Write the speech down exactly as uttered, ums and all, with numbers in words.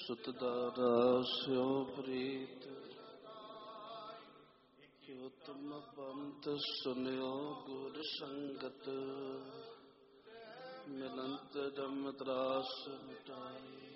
ਸੁਤ ਦਾਰਾ ਸਿਓ ਪ੍ਰੀਤ ਕਿਉ ਤੁਮ ਬੰਤ ਸੁਨਿਓ ਗੁਰ ਸੰਗਤ ਮਿਲੰਤ ਜਮ ਤਰਾਸ ਮਿਟਾਈ